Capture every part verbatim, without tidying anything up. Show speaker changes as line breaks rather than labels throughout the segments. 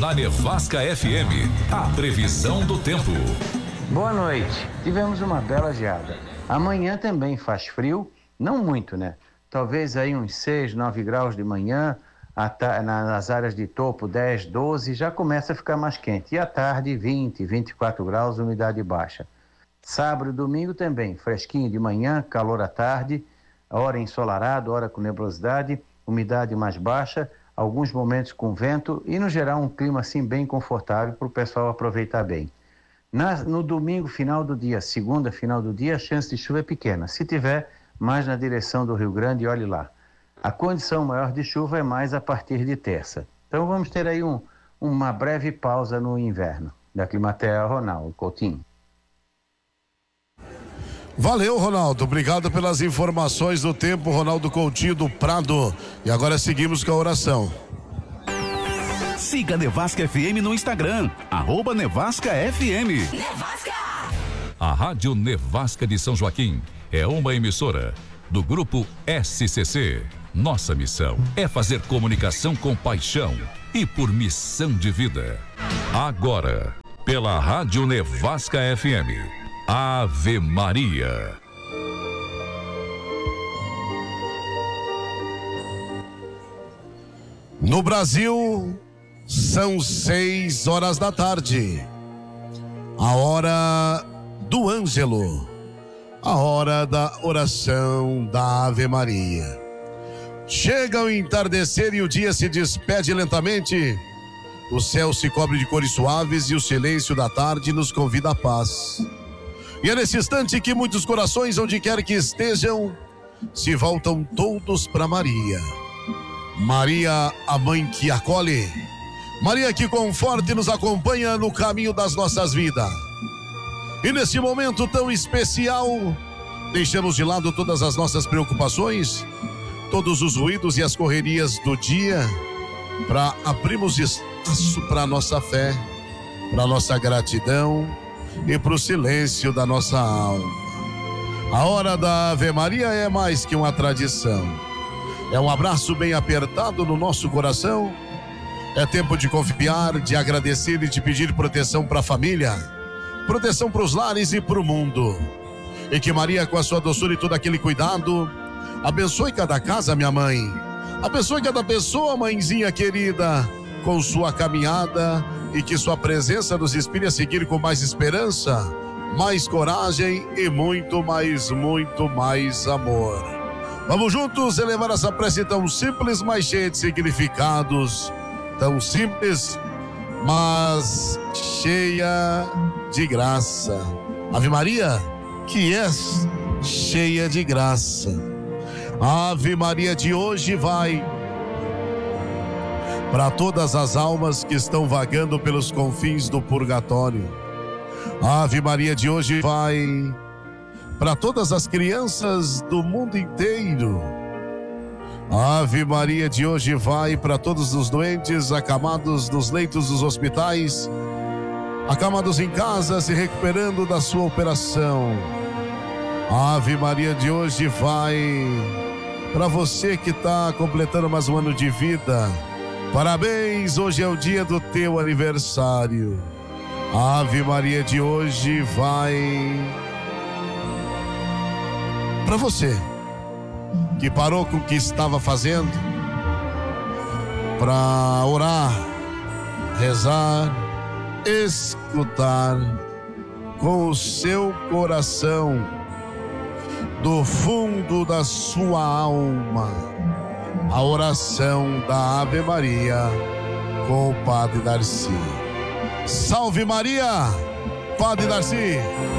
Na Nevasca F M, a previsão do tempo.
Boa noite. Tivemos uma bela geada. Amanhã também faz frio, não muito, né? Talvez aí uns seis, nove graus de manhã, nas áreas de topo dez, doze, já começa a ficar mais quente. E à tarde vinte, vinte e quatro graus, umidade baixa. Sábado e domingo também, fresquinho de manhã, calor à tarde, hora ensolarado, hora com nebulosidade, umidade mais baixa, alguns momentos com vento e no geral um clima assim bem confortável para o pessoal aproveitar bem. Na, no domingo, final do dia, segunda, final do dia, a chance de chuva é pequena. Se tiver, mais na direção do Rio Grande, olhe lá. A condição maior de chuva é mais a partir de terça. Então vamos ter aí um, uma breve pausa no inverno. Da Climatea, Ronaldo Coutinho.
Valeu, Ronaldo. Obrigado pelas informações do tempo, Ronaldo Coutinho do Prado. E agora seguimos com a oração.
Siga Nevasca F M no Instagram, arroba Nevasca F M.
Nevasca! A Rádio Nevasca de São Joaquim é uma emissora do Grupo S C C. Nossa missão é fazer comunicação com paixão e por missão de vida. Agora, pela Rádio Nevasca F M, Ave Maria.
No Brasil, são seis horas da tarde. A hora do Ângelo. A hora da oração da Ave Maria. Chega o entardecer e o dia se despede lentamente. O céu se cobre de cores suaves e o silêncio da tarde nos convida à paz. E é nesse instante que muitos corações, onde quer que estejam, se voltam todos para Maria. Maria, a mãe que acolhe. Maria que conforta e nos acompanha no caminho das nossas vidas. E nesse momento tão especial, deixamos de lado todas as nossas preocupações, todos os ruídos e as correrias do dia, para abrirmos espaço para a nossa fé, para a nossa gratidão e para o silêncio da nossa alma. A hora da Ave Maria é mais que uma tradição. É um abraço bem apertado no nosso coração. É tempo de confiar, de agradecer e de pedir proteção para a família, proteção para os lares e para o mundo. E que Maria, com a sua doçura e todo aquele cuidado, abençoe cada casa, minha mãe. Abençoe cada pessoa, mãezinha querida, com sua caminhada, e que sua presença nos inspire a seguir com mais esperança, mais coragem e muito mais, muito mais amor. Vamos juntos elevar essa prece tão simples, mas cheia de significados. Tão simples, mas cheia de graça. Ave Maria, que és cheia de graça. A Ave Maria de hoje vai para todas as almas que estão vagando pelos confins do purgatório. A Ave Maria de hoje vai para todas as crianças do mundo inteiro. A Ave Maria de hoje vai para todos os doentes acamados nos leitos dos hospitais, acamados em casa se recuperando da sua operação. A Ave Maria de hoje vai para você que está completando mais um ano de vida. Parabéns, hoje é o dia do teu aniversário. A Ave Maria de hoje vai para você que parou com o que estava fazendo para orar, rezar, escutar com o seu coração, do fundo da sua alma, a oração da Ave Maria com o Padre Darcy. Salve Maria, Padre Darcy.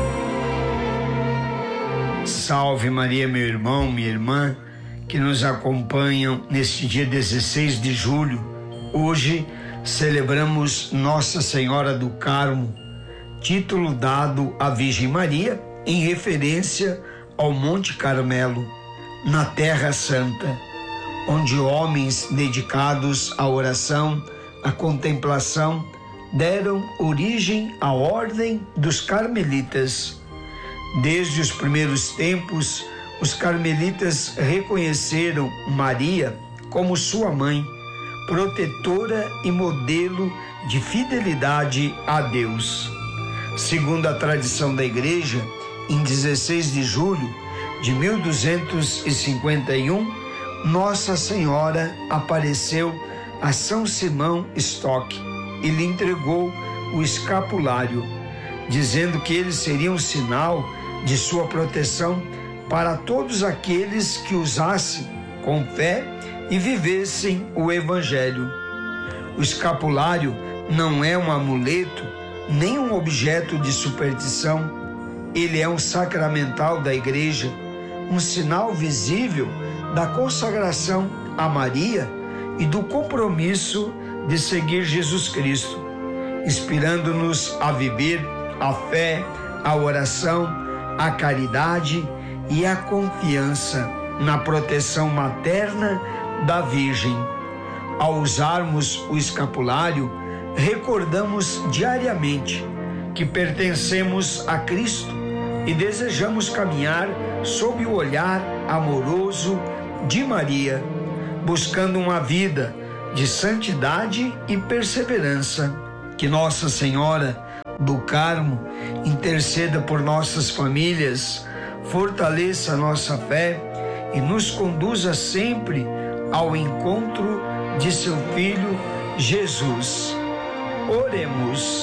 Salve Maria, meu irmão, minha irmã, que nos acompanham neste dia dezesseis de julho. Hoje celebramos Nossa Senhora do Carmo, título dado à Virgem Maria em referência ao Monte Carmelo, na Terra Santa, onde homens dedicados à oração, à contemplação, deram origem à Ordem dos Carmelitas. Desde os primeiros tempos, os carmelitas reconheceram Maria como sua mãe, protetora e modelo de fidelidade a Deus. Segundo a tradição da Igreja, em dezesseis de julho de mil duzentos e cinquenta e um, Nossa Senhora apareceu a São Simão Stock e lhe entregou o escapulário, dizendo que ele seria um sinal de sua proteção para todos aqueles que usassem com fé e vivessem o Evangelho. O escapulário não é um amuleto, nem um objeto de superstição. Ele é um sacramental da Igreja, um sinal visível da consagração a Maria e do compromisso de seguir Jesus Cristo, inspirando-nos a viver a fé, a oração, a caridade e a confiança na proteção materna da Virgem. Ao usarmos o escapulário, recordamos diariamente que pertencemos a Cristo e desejamos caminhar sob o olhar amoroso de Maria, buscando uma vida de santidade e perseverança. Que Nossa Senhora do Carmo interceda por nossas famílias, fortaleça a nossa fé e nos conduza sempre ao encontro de seu Filho Jesus. Oremos.